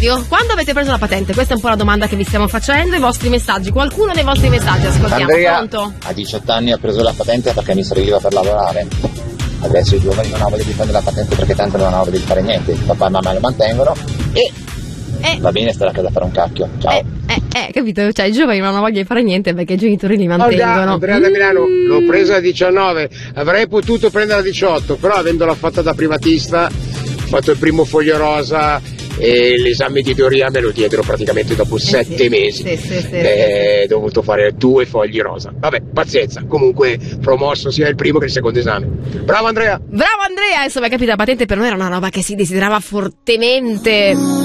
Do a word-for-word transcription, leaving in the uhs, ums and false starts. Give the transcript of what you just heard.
radio, quando avete preso la patente? Questa è un po' la domanda che vi stiamo facendo, i vostri messaggi, qualcuno dei vostri messaggi, ascoltiamo. Andrea, Pronto? a diciotto anni ha preso la patente perché mi serviva per lavorare. Adesso i giovani non hanno voglia di prendere la patente perché tanto non hanno voglia di fare niente. Papà e mamma lo mantengono e Eh. va bene stare a casa a fare un cacchio. Ciao. Eh, eh, eh, capito? Cioè, i giovani non hanno voglia di fare niente perché i genitori li mantengono. Oh, Andrea da Milano, l'ho presa a diciannove, avrei potuto prendere a diciotto, però avendola fatta da privatista, ho fatto il primo foglio rosa e l'esame di teoria me lo diedero praticamente dopo Eh sette sì, mesi. sì, sì, sì, Eh, ho dovuto fare due fogli rosa. Vabbè, pazienza, comunque promosso sia il primo che il secondo esame. Bravo Andrea! Bravo Andrea, insomma, capito, la patente per noi era una roba che si desiderava fortemente.